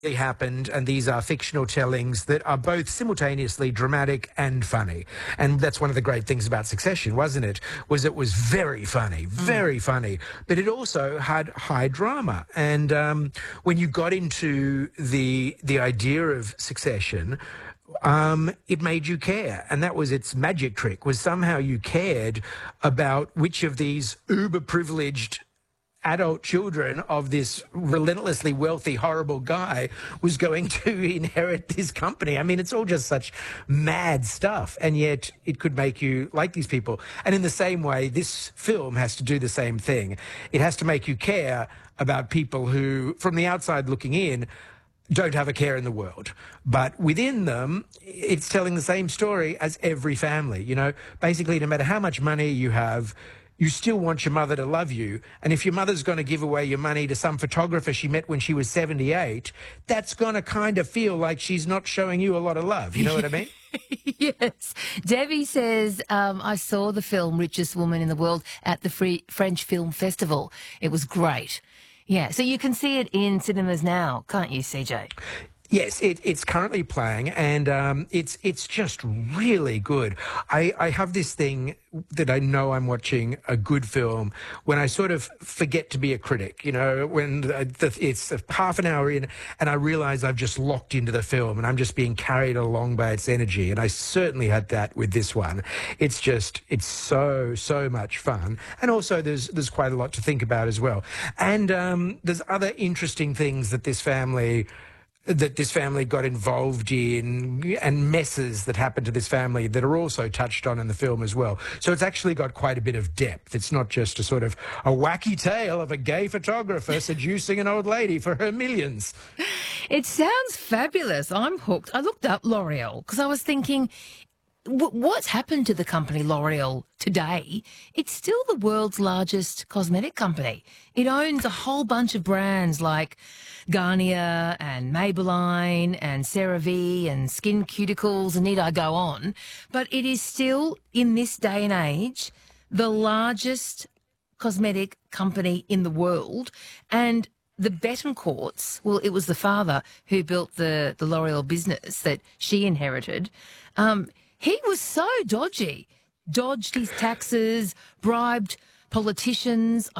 happened, and these are fictional tellings that are both simultaneously dramatic and funny. And that's one of the great things about Succession, wasn't it? Was it was very funny, but it also had high drama. And when you got into the idea of Succession, it made you care. And that was its magic trick, was somehow you cared about which of these uber privileged adult children of this relentlessly wealthy, horrible guy was going to inherit this company. I mean, it's all just such mad stuff, and yet it could make you like these people. And in the same way, this film has to do the same thing. It has to make you care about people who, from the outside looking in, don't have a care in the world. But within them, it's telling the same story as every family. You know, basically, no matter how much money you have, you still want your mother to love you. And if your mother's going to give away your money to some photographer she met when she was 78, that's going to kind of feel like she's not showing you a lot of love. You know what I mean? Yes. Debbie says, I saw the film Richest Woman in the World at the French Film Festival. It was great. Yeah, so you can see it in cinemas now, can't you, CJ? Yes, it's currently playing, and it's just really good. I have this thing that I know I'm watching a good film when I sort of forget to be a critic, you know, when it's half an hour in and I realise I've just locked into the film and I'm just being carried along by its energy. And I certainly had that with this one. It's so much fun. And also there's quite a lot to think about as well. And there's other interesting things that this family got involved in, and messes that happened to this family that are also touched on in the film as well. So it's actually got quite a bit of depth. It's not just a sort of a wacky tale of a gay photographer seducing an old lady for her millions. It sounds fabulous. I'm hooked. I looked up L'Oreal because I was thinking, what's happened to the company L'Oreal today? It's still the world's largest cosmetic company. It owns a whole bunch of brands like Garnier and Maybelline and CeraVe and Skin Cuticles, and need I go on. But it is still, in this day and age, the largest cosmetic company in the world. And the Betancourts, well, it was the father who built the L'Oreal business that she inherited. He was so dodgy, dodged his taxes, bribed politicians.